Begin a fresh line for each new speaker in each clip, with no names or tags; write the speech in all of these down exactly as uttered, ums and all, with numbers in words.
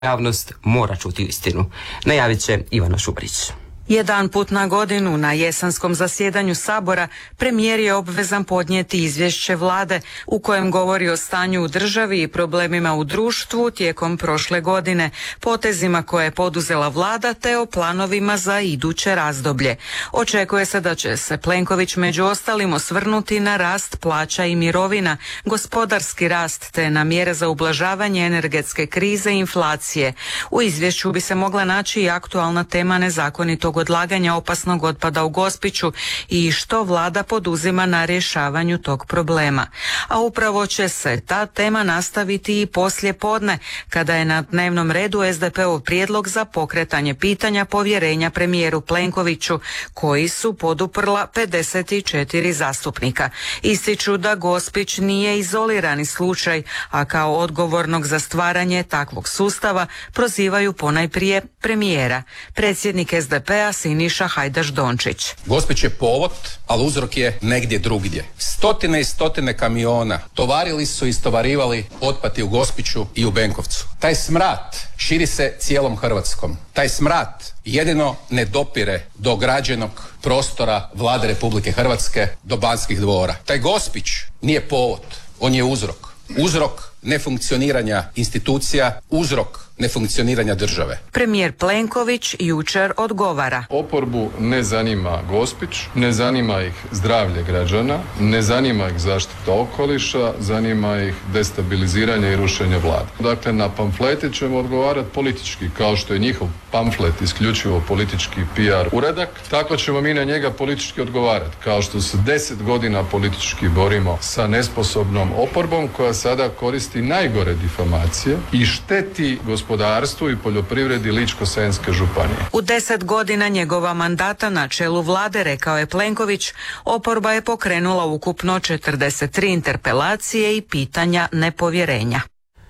javnost mora čuti istinu. Najavit će Ivana Šubarić.
Jedan put na godinu na jesenskom zasjedanju Sabora premijer je obvezan podnijeti izvješće vlade u kojem govori o stanju u državi i problemima u društvu tijekom prošle godine, potezima koje je poduzela vlada te o planovima za iduće razdoblje. Očekuje se da će se Plenković među ostalim osvrnuti na rast plaća i mirovina, gospodarski rast te na mjere za ublažavanje energetske krize i inflacije. U izvješću bi se mogla naći i aktualna tema nezakonitog odlaganja opasnog otpada u Gospiću i što vlada poduzima na rješavanju tog problema. A upravo će se ta tema nastaviti i poslije podne, kada je na dnevnom redu es de pe-ov prijedlog za pokretanje pitanja povjerenja premijeru Plenkoviću, koji su poduprla pedeset četiri zastupnika. Ističu da Gospić nije izolirani slučaj, a kao odgovornog za stvaranje takvog sustava prozivaju ponajprije premijera. Predsjednik es de pe-a Siniša Hajdaš Dončić.
Gospić je povod, ali uzrok je negdje drugdje. Stotine i stotine kamiona tovarili su i istovarivali otpad i u Gospiću i u Benkovcu. Taj smrad širi se cijelom Hrvatskom. Taj smrad jedino ne dopire do građenog prostora Vlade Republike Hrvatske, do Banskih dvora. Taj Gospić nije povod, on je uzrok. Uzrok nefunkcioniranja institucija, uzrok nefunkcioniranja države.
Premijer Plenković jučer odgovara.
Oporbu ne zanima Gospić, ne zanima ih zdravlje građana, ne zanima ih zaštita okoliša, zanima ih destabiliziranje i rušenje vlade. Dakle, na pamflete ćemo odgovarati politički, kao što je njihov pamflet isključivo politički pe er uradak, tako ćemo mi na njega politički odgovarati, kao što se deset godina politički borimo sa nesposobnom oporbom koja sada koristi najgore difamacije i šteti gospodarstvu i poljoprivredi Ličko-senjske županije.
U deset godina njegova mandata na čelu vlade, rekao je Plenković, oporba je pokrenula ukupno četrdeset tri interpelacije i pitanja nepovjerenja.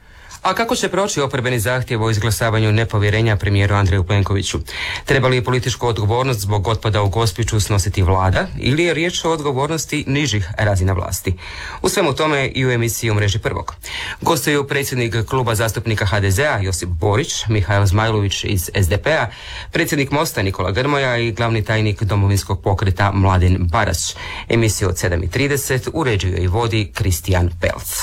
A kako će proći oporbeni zahtjev o izglasavanju nepovjerenja premijeru Andreju Plenkoviću? Treba li političku odgovornost zbog otpada u Gospiću snositi vlada ili je riječ o odgovornosti nižih razina vlasti? U svemu tome i u emisiji U mreži prvog. Gostuju predsjednik kluba zastupnika ha de ze-a Josip Borić, Mihael Zmajlović iz es de pe-a, predsjednik Mosta Nikola Grmoja i glavni tajnik Domovinskog pokreta Mladen Baras. Emisiju od sedam i trideset uređuje i vodi Kristijan Pelc.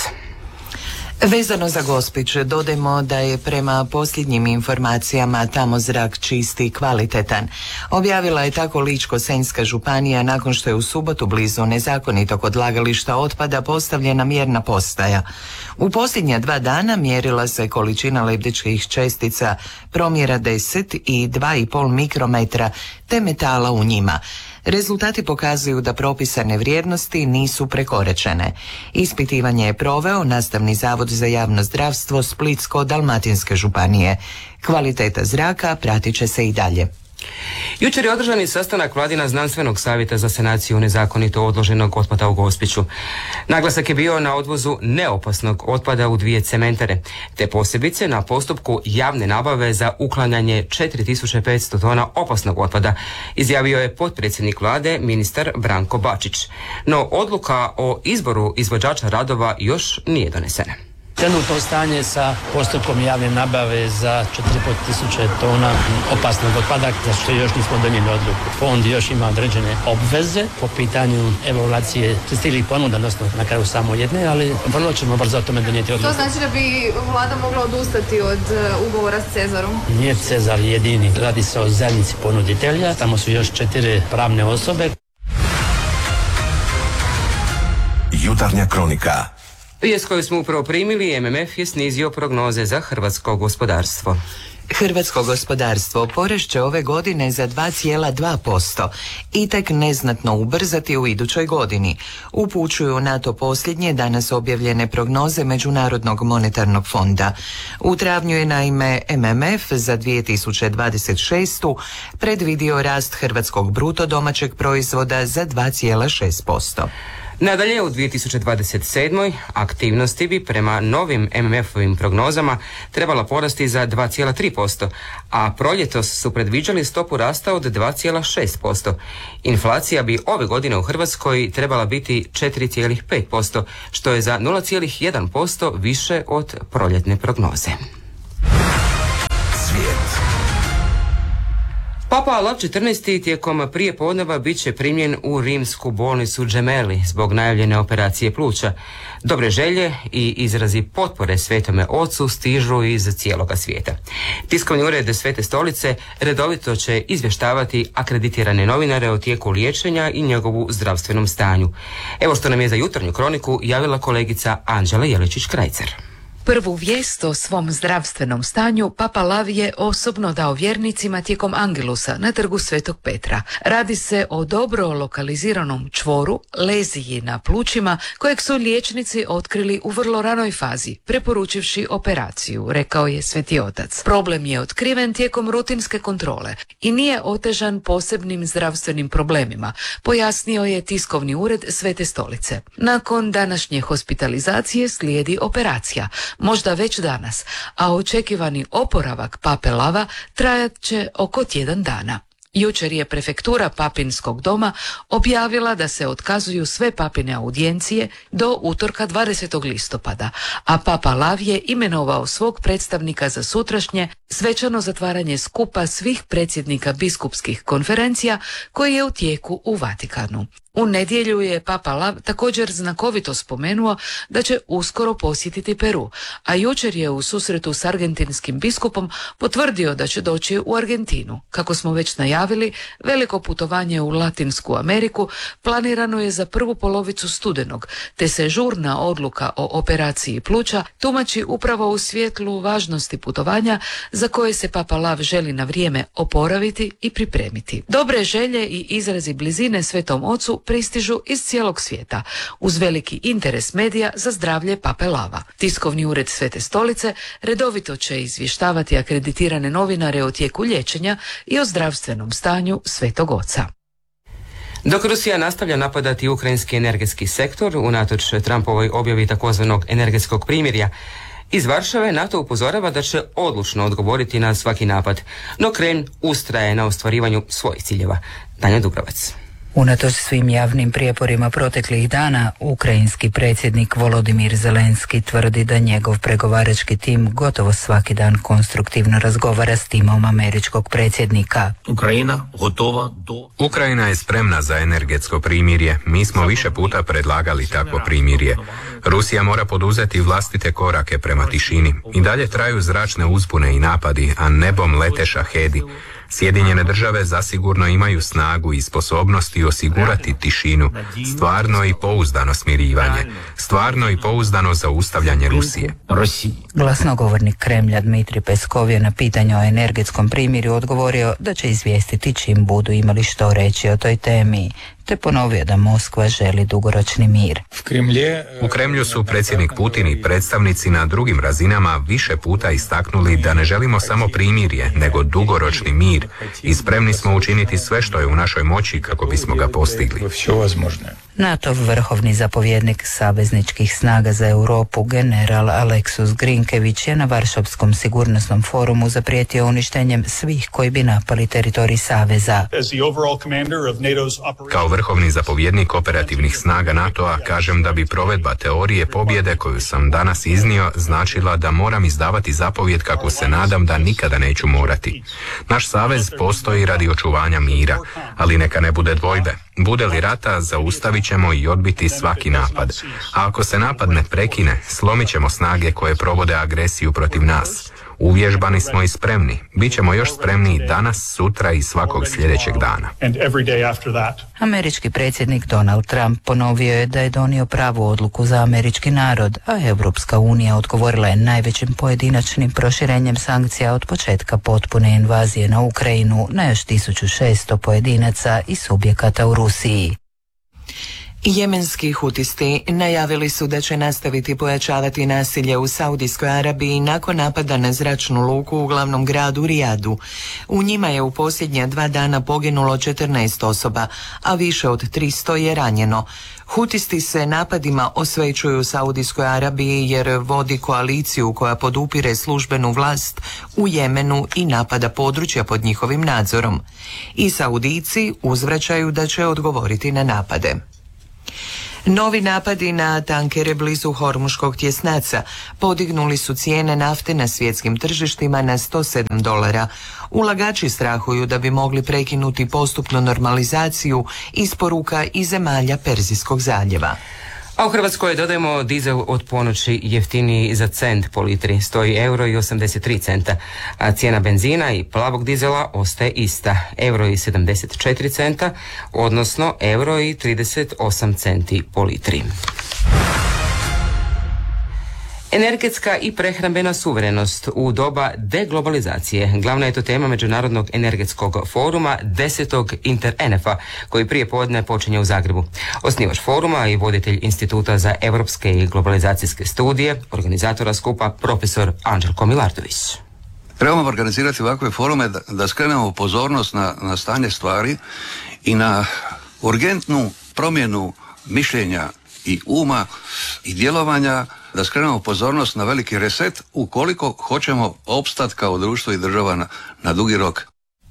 Vezano za Gospić, dodajmo da je prema posljednjim informacijama tamo zrak čisti i kvalitetan. Objavila je tako Ličko-senjska županija nakon što je u subotu blizu nezakonitog odlagališta otpada postavljena mjerna postaja. U posljednja dva dana mjerila se količina lebdećih čestica promjera deset i dva i pol mikrometra te metala u njima. Rezultati pokazuju da propisane vrijednosti nisu prekoračene. Ispitivanje je proveo Nastavni zavod za javno zdravstvo Splitsko-dalmatinske županije. Kvaliteta zraka pratit će se i dalje.
Jučer je održani sastanak Vladina znanstvenog savjeta za sanaciju nezakonito odloženog otpada u Gospiću. Naglasak je bio na odvozu neopasnog otpada u dvije cementare, te posebice na postupku javne nabave za uklanjanje četiri tisuće petsto tona opasnog otpada, izjavio je potpredsjednik vlade ministar Branko Bačić. No odluka o izboru izvođača radova još nije donesena.
Trenutno stanje sa postupkom javne nabave za četiri i pol tisuće tona opasnog otpada, za što još nismo donijeli odluku. Fond još ima određene obveze po pitanju evaluacije pristilih ponuda, odnosno na kraju samo jedne, ali vrlo ćemo brzo o tome donijeti odluku.
To znači da bi vlada mogla odustati od ugovora s Cezarom?
Nije Cezar jedini, radi se o zajednici ponuditelja, tamo su još četiri pravne osobe.
Jutarnja kronika.
Vijest koju smo upravo primili, em em ef je snizio prognoze za hrvatsko gospodarstvo.
Hrvatsko gospodarstvo porast će ove godine za dva zarez dva posto i tek neznatno ubrzati u idućoj godini. Upućuju na to posljednje danas objavljene prognoze Međunarodnog monetarnog fonda. U travnju je naime em em ef za dvije tisuće dvadeset šestu predvidio rast hrvatskog bruto domaćeg proizvoda za dva zarez šest posto.
Nadalje, u dvije tisuće dvadeset sedmoj aktivnosti bi prema novim em em ef-ovim prognozama trebala porasti za dva zarez tri posto, a proljetos su predviđali stopu rasta od dva zarez šest posto. Inflacija bi ove godine u Hrvatskoj trebala biti četiri zarez pet posto, što je za nula zarez jedan posto više od proljetne prognoze. Papa Lav četrnaesti tijekom prije podneva bit će primljen u rimsku bolnicu Gemelli zbog najavljene operacije pluća. Dobre želje i izrazi potpore Svetome Ocu stižu iz cijeloga svijeta. Tiskovni ured Svete Stolice redovito će izvještavati akreditirane novinare o tijeku liječenja i njegovu zdravstvenom stanju. Evo što nam je za jutarnju kroniku javila kolegica Anđela Jeličić-Krajcer.
Prvu vijest o svom zdravstvenom stanju Papa Lav je osobno dao vjernicima tijekom Angelusa na trgu Svetog Petra. Radi se o dobro lokaliziranom čvoru, leziji na plućima, kojeg su liječnici otkrili u vrlo ranoj fazi, preporučivši operaciju, rekao je Sveti Otac. Problem je otkriven tijekom rutinske kontrole i nije otežan posebnim zdravstvenim problemima, pojasnio je tiskovni ured Svete Stolice. Nakon današnje hospitalizacije slijedi operacija, možda već danas, a očekivani oporavak Pape Lava trajat će oko tjedan dana. Jučer je prefektura Papinskog doma objavila da se otkazuju sve papine audijencije do utorka dvadesetog listopada, a Papa Lav je imenovao svog predstavnika za sutrašnje svečano zatvaranje skupa svih predsjednika biskupskih konferencija koji je u tijeku u Vatikanu. U nedjelju je Papa Lav također znakovito spomenuo da će uskoro posjetiti Peru, a jučer je u susretu s argentinskim biskupom potvrdio da će doći u Argentinu. Kako smo već najavili, veliko putovanje u Latinsku Ameriku planirano je za prvu polovicu studenog, te se žurna odluka o operaciji pluća tumači upravo u svjetlu važnosti putovanja za koje se Papa Lav želi na vrijeme oporaviti i pripremiti. Dobre želje i izrazi blizine Svetom Ocu pristižu iz cijelog svijeta, uz veliki interes medija za zdravlje Pape Lava. Tiskovni ured Svete Stolice redovito će izvještavati akreditirane novinare o tijeku liječenja i o zdravstvenom stanju Svetog Oca.
Dok Rusija nastavlja napadati ukrajinski energetski sektor, unatoč Trumpovoj objavi takozvanog energetskog primirja, iz Varšave NATO upozorava da će odlučno odgovoriti na svaki napad, no Kremlj ustraje na ostvarivanju svojih ciljeva. Tanja Dubrovac.
Unatoč svim javnim prijeporima proteklih dana, ukrajinski predsjednik Volodimir Zelenski tvrdi da njegov pregovarački tim gotovo svaki dan konstruktivno razgovara s timom američkog predsjednika.
Ukrajina gotova do... Ukrajina je spremna za energetsko primirje. Mi smo više puta predlagali takvo primirje. Rusija mora poduzeti vlastite korake prema tišini. I dalje traju zračne uzbune i napadi, a nebom lete šahedi. Sjedinjene države zasigurno imaju snagu i sposobnosti osigurati tišinu, stvarno i pouzdano smirivanje, stvarno i pouzdano zaustavljanje Rusije.
Glasnogovornik Kremlja Dmitrij Peskov je na pitanje o energetskom primirju odgovorio da će izvijestiti čim budu imali što reći o toj temi, te ponovio da Moskva želi dugoročni mir.
U Kremlju su predsjednik Putin i predstavnici na drugim razinama više puta istaknuli da ne želimo samo primirje, nego dugoročni mir i spremni smo učiniti sve što je u našoj moći kako bismo ga postigli.
NATO vrhovni zapovjednik savezničkih snaga za Europu general Aleksus Grinkević je na Varšavskom sigurnosnom forumu zaprijetio uništenjem svih koji bi napali teritorij saveza.
Kao vrhovni zapovjednik operativnih snaga NATO-a kažem da bi provedba teorije pobjede koju sam danas iznio značila da moram izdavati zapovjed kako se nadam da nikada neću morati. Naš savez postoji radi očuvanja mira, ali neka ne bude dvojbe. Bude li rata, zaustavit ćemo i odbiti svaki napad. A ako se napad ne prekine, slomit ćemo snage koje provode agresiju protiv nas. Uvježbani smo i spremni. Bićemo još spremniji danas, sutra i svakog sljedećeg dana.
Američki predsjednik Donald Trump ponovio je da je donio pravu odluku za američki narod, a Europska unija odgovorila je najvećim pojedinačnim proširenjem sankcija od početka potpune invazije na Ukrajinu na još tisuću šesto pojedinaca i subjekata u Rusiji.
Jemenski hutisti najavili su da će nastaviti pojačavati nasilje u Saudijskoj Arabiji nakon napada na zračnu luku u glavnom gradu Rijadu. U njima je u posljednja dva dana poginulo četrnaest osoba, a više od tristo je ranjeno. Hutisti se napadima osvećuju Saudijskoj Arabiji jer vodi koaliciju koja podupire službenu vlast u Jemenu i napada područja pod njihovim nadzorom. I Saudijci uzvraćaju da će odgovoriti na napade. Novi napadi na tankere blizu Hormuškog tjesnaca podignuli su cijene nafte na svjetskim tržištima na sto sedam dolara. Ulagači strahuju da bi mogli prekinuti postupnu normalizaciju isporuka iz zemalja Perzijskog zaljeva.
A u Hrvatskoj dodajemo dizel od ponoći jeftiniji za cent po litri, stoji euro i osamdeset tri centa, a cijena benzina i plavog dizela ostaje ista, euro i sedamdeset četiri centa, odnosno euro i trideset osam centi po litri. Energetska i prehrambena suverenost u doba deglobalizacije. Glavna je to tema Međunarodnog energetskog foruma desetog Inter N F-a koji prije podne počinje u Zagrebu. Osnivač foruma i voditelj Instituta za europske i globalizacijske studije, organizatora skupa profesor Anđelko Milardović.
Trebamo organizirati ovakve forume da, da skrenemo pozornost na, na stanje stvari i na urgentnu promjenu mišljenja i uma i djelovanja, da skrenemo pozornost na veliki reset ukoliko hoćemo opstati kao društvo i država na, na dugi rok.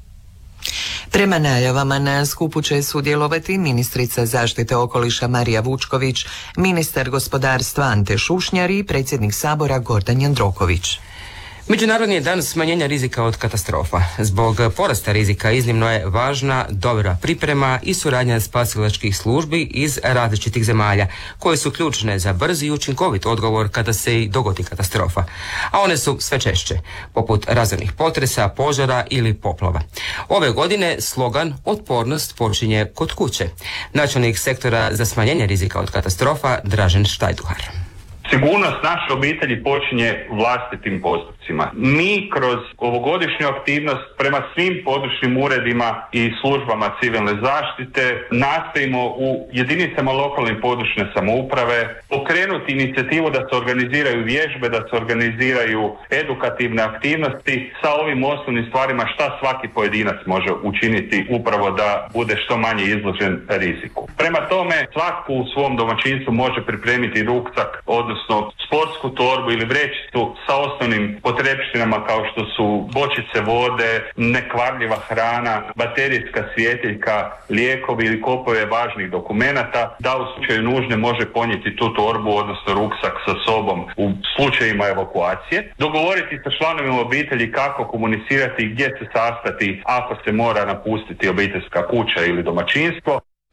Prema najavama na skupu će sudjelovati ministrica zaštite okoliša Marija Vučković, ministar gospodarstva Ante Šušnjar i predsjednik Sabora Gordan Jandroković.
Međunarodni je dan smanjenja rizika od katastrofa. Zbog porasta rizika iznimno je važna dobra priprema i suradnja spasilačkih službi iz različitih zemalja, koje su ključne za brzi i učinkovit odgovor kada se i dogodi katastrofa. A one su sve češće, poput razornih potresa, požara ili poplava. Ove godine slogan Otpornost počinje kod kuće. Načelnik sektora za smanjenje rizika od katastrofa Dražen Štajduhar.
Sigurnost naše obitelji počinje vlastitim postupcima. Mi kroz ovogodišnju aktivnost prema svim područnim uredima i službama civilne zaštite nastojimo u jedinicama lokalne i područne samouprave pokrenuti inicijativu da se organiziraju vježbe, da se organiziraju edukativne aktivnosti sa ovim osnovnim stvarima šta svaki pojedinac može učiniti upravo da bude što manje izložen riziku. Prema tome, svatko u svom domaćinstvu može pripremiti ruksak, odnosno sportsku torbu ili vrećicu sa osnovnim potrepštinama kao što su bočice vode, nekvarljiva hrana, baterijska svjetiljka, lijekovi ili kopove važnih dokumenata, da u slučaju nužne može ponijeti tu torbu, odnosno ruksak sa sobom u slučajima evakuacije. Dogovoriti sa članovima obitelji kako komunicirati i gdje se sastati ako se mora napustiti obiteljska kuća ili domaćinstvo.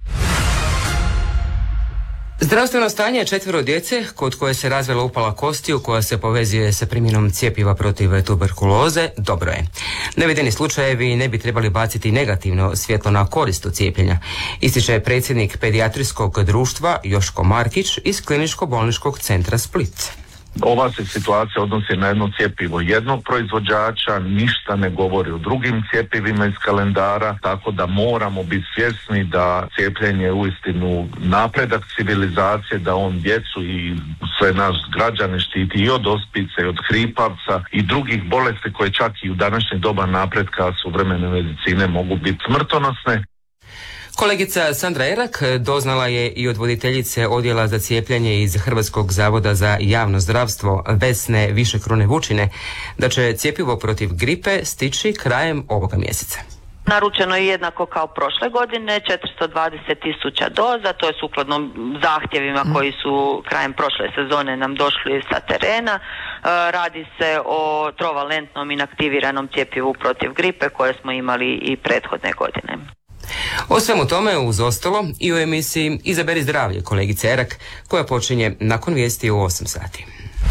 Zdravstveno stanje četvero djece kod koje se razvila upala kostiju koja se povezuje sa primjenom cjepiva protiv tuberkuloze dobro je. Navedeni slučajevi ne bi trebali baciti negativno svjetlo na korist od cijepljenja, ističe predsjednik pedijatrijskog društva Joško Markić iz Kliničko-bolničkog centra Split.
Ova se situacija odnosi na jedno cjepivo jednog proizvođača, ništa ne govori o drugim cjepivima iz kalendara, tako da moramo biti svjesni da cijepljenje je uistinu napredak civilizacije, da on djecu i sve nas građane štiti i od ospice, i od hripavca i drugih bolesti koje čak i u današnje doba napretka suvremene medicine mogu biti smrtonosne.
Kolegica Sandra Erak doznala je i od voditeljice odjela za cijepljenje iz Hrvatskog zavoda za javno zdravstvo Vesne Višekrune Vučine da će cjepivo protiv gripe stići krajem ovoga mjeseca.
Naručeno je jednako kao prošle godine, četiristo dvadeset tisuća doza, to je sukladno zahtjevima koji su krajem prošle sezone nam došli sa terena. Radi se o trovalentnom inaktiviranom cjepivu protiv gripe koje smo imali i prethodne godine.
O svemu tome uz ostalo i u emisiji Izaberi zdravlje kolegice Erak koja počinje nakon vijesti u osam sati.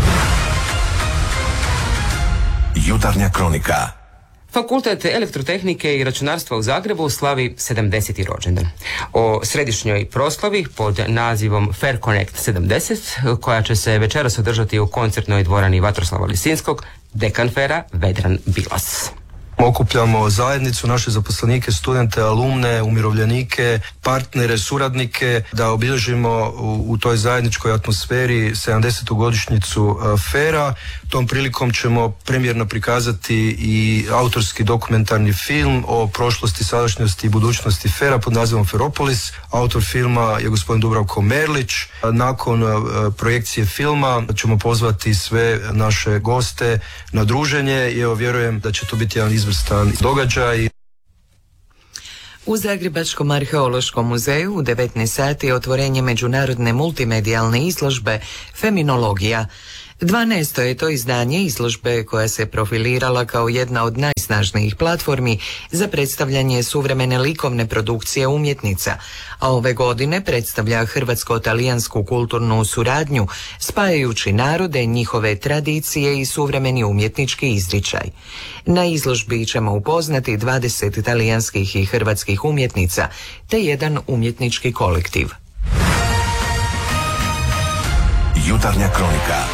Jutarnja kronika.
Fakultet elektrotehnike i računarstva u Zagrebu slavi sedamdeseti rođendan. O središnjoj proslavi pod nazivom Fair Connect sedamdeset, koja će se večeras održati u koncertnoj dvorani Vatroslava Lisinskog, dekan Fera Vedran Bilas.
Okupljamo zajednicu, naše zaposlenike, studente, alumne, umirovljenike, partnere, suradnike da obilježimo u, u toj zajedničkoj atmosferi sedamdesetu godišnjicu Fera. Tom prilikom ćemo premijerno prikazati i autorski dokumentarni film o prošlosti, sadašnjosti i budućnosti Fera pod nazivom Feropolis. Autor filma je gospodin Dubravko Merlić. Nakon projekcije filma ćemo pozvati sve naše goste na druženje i evo vjerujem da će to biti jedan izvrstan događaj.
U Zagrebačkom arheološkom muzeju u devetnaest sati je otvorenje međunarodne multimedijalne izložbe Feminologija. dvanaesto je to izdanje izložbe koja se profilirala kao jedna od najsnažnijih platformi za predstavljanje suvremene likovne produkcije umjetnica, a ove godine predstavlja hrvatsko-talijansku kulturnu suradnju, spajajući narode, njihove tradicije i suvremeni umjetnički izričaj. Na izložbi ćemo upoznati dvadeset talijanskih i hrvatskih umjetnica, te jedan umjetnički kolektiv.
Jutarnja kronika.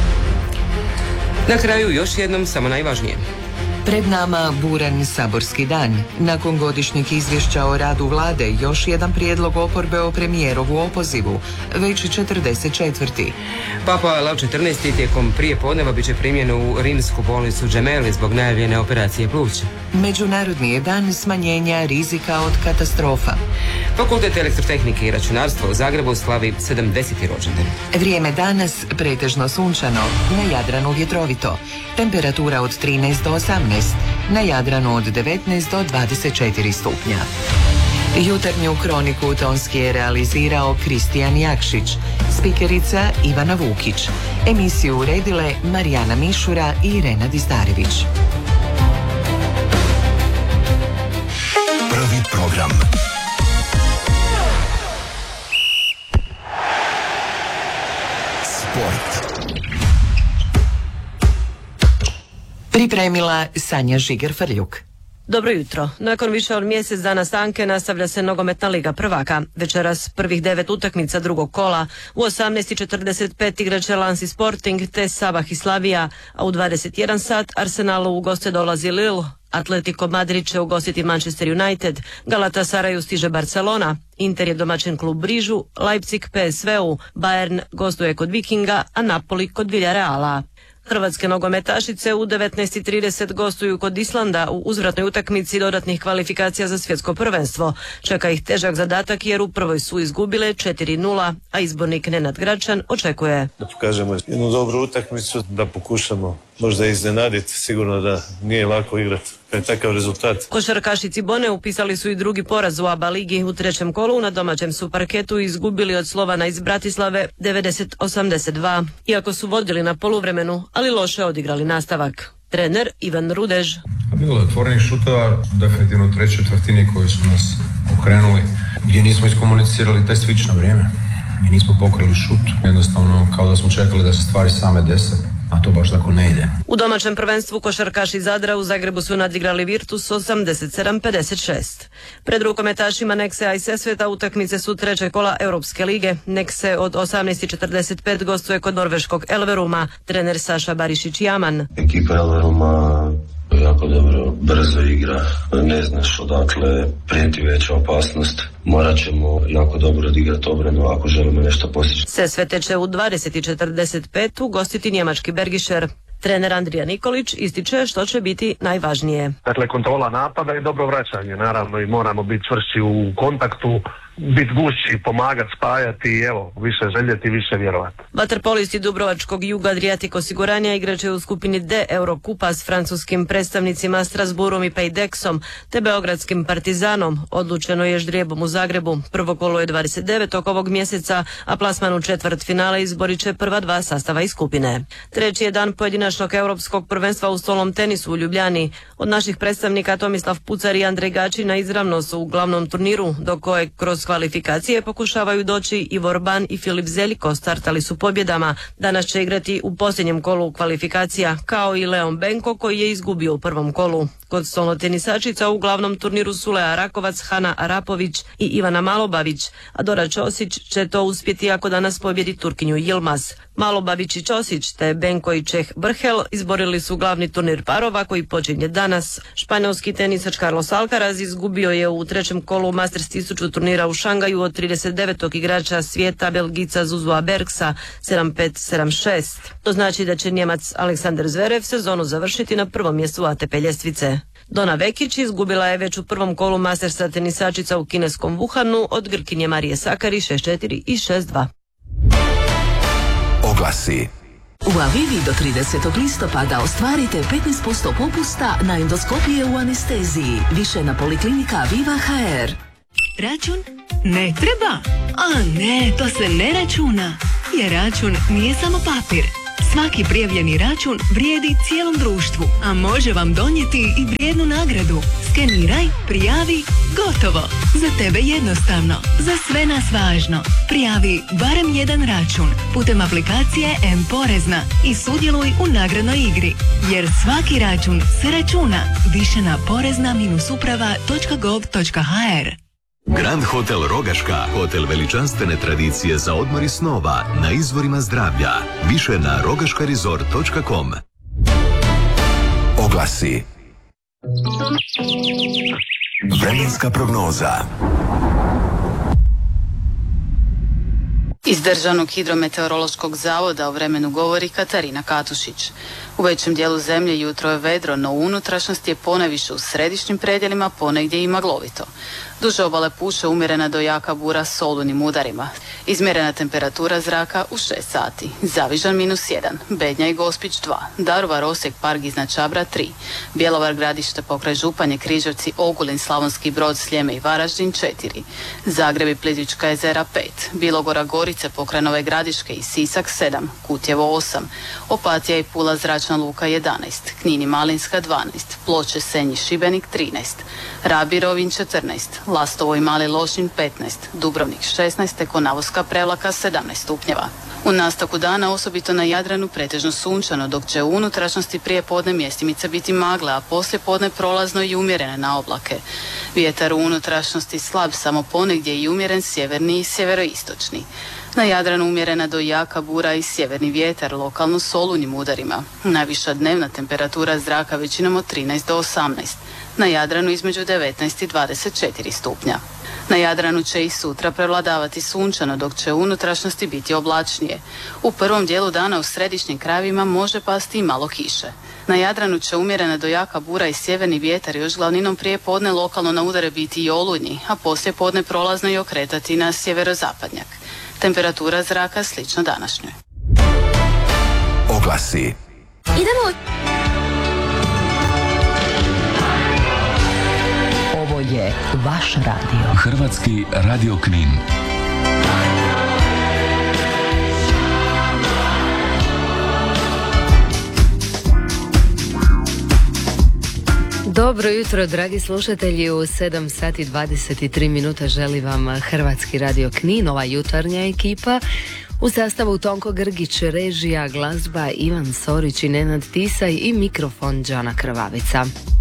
Na kraju još jednom samo najvažnije.
Pred nama buran saborski dan. Nakon godišnjeg izvješća o radu vlade, još jedan prijedlog oporbe o premijerovu opozivu, već četrdeset četvrti.
Papa Lav četrnaesti tijekom prije podneva bit će primjen u rimsku bolnicu Gemelli zbog najavljene operacije pluća.
Međunarodni je dan smanjenja rizika od katastrofa.
Fakultet elektrotehnike i računarstva u Zagrebu slavi sedamdeseti rođendan.
Vrijeme danas pretežno sunčano, na Jadranu vjetrovito. Temperatura od trinaest do osamnaest. Na Jadranu od devetnaest do dvadeset četiri stupnja. Jutarnju kroniku tonski je realizirao Kristijan Jakšić, spikerica Ivana Vukić. Emisiju uredile Marijana Mišura i Irena Dizdarević.
Prvi program. Sport.
Pripremila Sanja Žiger-Frljuk.
Dobro jutro. Nakon više od mjesec dana stanke nastavlja se nogometna liga prvaka. Večeras prvih devet utakmica drugog kola. U osamnaest i četrdeset pet igraće Lansi Sporting te Sabah i Slavija, a u dvadeset jedan sat Arsenalu u goste dolazi Lille, Atletico Madrid će ugostiti Manchester United, Galatasaraju stiže Barcelona, Inter je domaćin klub Brižu, Leipzig P S V-u, Bayern gostuje kod Vikinga, a Napoli kod Villareala. Hrvatske nogometašice u devetnaest i trideset gostuju kod Islanda u uzvratnoj utakmici dodatnih kvalifikacija za svjetsko prvenstvo. Čeka ih težak zadatak jer u prvoj su izgubile četiri nula, a izbornik Nenad Gračan očekuje
da pokažemo jednu dobru utakmicu, da pokušamo možda iznenaditi, sigurno da nije lako igrati kad je takav rezultat.
Košarkaši Cibone upisali su i drugi poraz u A B A ligi. U trećem kolu na domaćem su parketu izgubili od Slovana iz Bratislave devedeset osamdeset dva, iako su vodili na poluvremenu, ali loše odigrali nastavak. Trener Ivan Rudež.
Bilo je otvorenih šutova, definitivno u trećoj četvrtini koji su nas okrenuli, gdje nismo iskomunicirali taj switch na vrijeme. Mi nismo pokrili šut, jednostavno kao da smo čekali da se stvari same dese, a to baš tako ne ide.
U domaćem prvenstvu košarkaši Zadra u Zagrebu su nadigrali Virtus osamdeset sedam pedeset šest. Pred rukometašima Nexe i Sesveta utakmice su treće kola Europske lige. Nexe od osamnaest i četrdeset pet gostuje kod norveškog Elveruma. Trener Saša Barišić-Jaman.
Ekipa Elveruma jako dobro, brzo igra, ne znaš odakle prijeti veća opasnost. Morat ćemo jako dobro odigrati obranu ako želimo nešto postići.
Sesvete će u dvadeset i četrdeset pet ugostiti njemački Bergišer. Trener Andrija Nikolić ističe što će biti najvažnije.
Dakle, kontrola napada i dobro vraćanje, naravno, i moramo biti čvršći u kontaktu, biti gušći, pomagati, spajati i evo, više željeti, više vjerovati.
Vaterpolisti Dubrovačkog Juga Adriatic osiguranja igraće u skupini D Eurokupa s francuskim predstavnicima Strasbourom i Paydexom te beogradskim Partizanom. Odlučeno je ždrijebom u Zagrebu. Prvo kolo je dvadeset devetog ovog mjeseca, a plasman u četvrt finale izborit će prva dva sastava iz skupine. Treći je dan pojedinačnog europskog prvenstva u stolnom tenisu u Ljubljani. Od naših predstavnika Tomislav Pucar i Andrej Gačina izravno su u glavnom turniru, do kojeg kroz kvalifikacije pokušavaju doći Ivor Ban i Filip Zeljko, startali su pobjedama. Danas će igrati u posljednjem kolu kvalifikacija, kao i Leon Benko koji je izgubio u prvom kolu. Kod stolnotenisačica u glavnom turniru su Lea Rakovac, Hana Arapović i Ivana Malobavić, a Dora Ćosić će to uspjeti ako danas pobjedi Turkinju Yilmaz. Malobavić i Ćosić te Benko i Čeh Brhel izborili su glavni turnir parova koji počinje danas. Španjolski tenisač Carlos Alcaraz izgubio je u trećem kolu Masters tisuću turnira u Šangaju od trideset devetog igrača svijeta Belgica Zuzua Bergsa sedam pet sedam šest. To znači da će Njemac Aleksander Zverev sezonu završiti na prvom mjestu A T P ljestvice. Dona Vekić izgubila je već u prvom kolu Mastersa tenisačica u kineskom Wuhanu od Grkinje Marije Sakari šest četiri i šest dva.
Oglasi.
U Avivi do tridesetog listopada ostvarite petnaest posto popusta na endoskopije u anesteziji. Više na Poliklinika Aviva ha er.
Račun? Ne treba? A ne, to se ne računa. Jer račun nije samo papir. Svaki prijavljeni račun vrijedi cijelom društvu, a može vam donijeti i vrijednu nagradu. Skeniraj, prijavi, gotovo. Za tebe jednostavno, za sve nas važno. Prijavi barem jedan račun putem aplikacije M-Porezna i sudjeluj u nagradnoj igri. Jer svaki račun se računa. Više na porezna uprava točka gov točka ha er.
Grand Hotel Rogaška, hotel veličanstvene tradicije za odmor i snova na izvorima zdravlja. Više na rogaška resort točka com.
Oglasi. Vremenska prognoza.
Iz Državnog hidrometeorološkog zavoda o vremenu govori Katarina Katušić. U većem dijelu zemlje jutro je vedro, no u unutrašnjosti je ponajviše u središnjim predjelima ponegdje i maglovito. Duže obale puše umjerena do jaka bura s olunim udarima. Izmjerena temperatura zraka u šest sati. Zavižan minus jedan, Bednja i Gospić dva, Daruvar, Osijek, Park iznad Čabra tri, Bjelovar, Gradište pokraj Županje, Križevci, Ogulin, Slavonski Brod, Sljeme i Varaždin četiri, Zagreb i Plitvička jezera pet, Bilogora, Gorice pokraj Nove Gradiške i Sisak sedam, Kutjevo osam, Opatija i Pula, Zračna luka jedanaest, Knin i Malinska dvanaest, Ploče, Senj i Šibenik trinaest, Rab i Rovinj četrnaest, Lastovo i Mali Lošinj petnaest, Dubrovnik šesnaest te Konavoska Prevlaka sedamnaest stupnjeva. U nastavku dana osobito na Jadranu pretežno sunčano, dok će u unutrašnjosti prije podne mjestimice biti magle, a poslije podne prolazno i umjerene na oblake. Vjetar u unutrašnjosti slab, samo ponegdje i umjeren sjeverni i sjeveroistočni. Na Jadranu umjerena do jaka bura i sjeverni vjetar, lokalno s olujnim udarima. Najviša dnevna temperatura zraka većinom od trinaest do osamnaest. Na Jadranu između devetnaest i dvadeset četiri stupnja. Na Jadranu će i sutra prevladavati sunčano, dok će u unutrašnjosti biti oblačnije. U prvom dijelu dana u središnjim krajevima može pasti i malo kiše. Na Jadranu će umjerena do jaka bura i sjeverni vjetar još glavninom prije podne lokalno na udare biti i olujni, a poslije podne prolazno i okretati na sjeverozapadnjak. Temperatura zraka slično današnjoj.
Oglasi.
Idemo!
Ovo je vaš radio.
Hrvatski radio Knin.
Dobro jutro, dragi slušatelji, u sedam sati dvadeset tri minuta želi vam Hrvatski radio Knin, ova jutarnja ekipa. U sastavu Tonko Grgić, režija, glazba Ivan Sorić i Nenad Tisaj i mikrofon Đana Krvavica.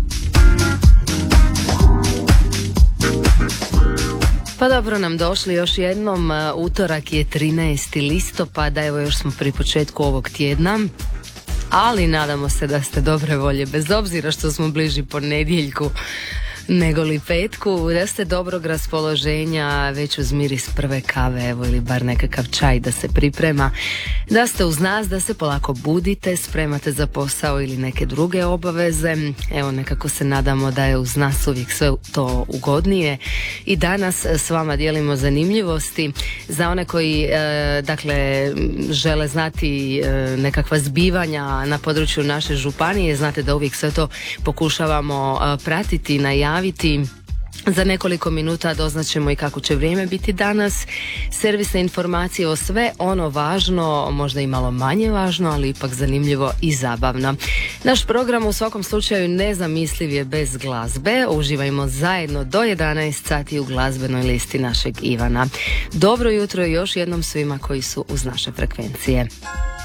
Pa dobro nam došli još jednom, utorak je trinaesti listopada, evo još smo pri početku ovog tjedna. Ali nadamo se da ste dobre volje, bez obzira što smo bliži ponedjeljku nego li petku, da ste dobrog raspoloženja, već uz miris prve kave, evo, ili bar nekakav čaj da se priprema, da ste uz nas, da se polako budite, spremate za posao ili neke druge obaveze. Evo, nekako se nadamo da je uz nas uvijek sve to ugodnije i danas s vama dijelimo zanimljivosti za one koji e, dakle žele znati e, nekakva zbivanja na području naše županije. Znate da uvijek sve to pokušavamo e, pratiti, najaviti. Za nekoliko minuta doznaćemo i kako će vrijeme biti danas, servisne informacije o sve ono važno, možda i malo manje važno, ali ipak zanimljivo i zabavno. Naš program u svakom slučaju nezamisliv je bez glazbe. Uživajmo zajedno do jedanaest sati u glazbenoj listi našeg Ivana. Dobro jutro još jednom svima koji su uz naše frekvencije.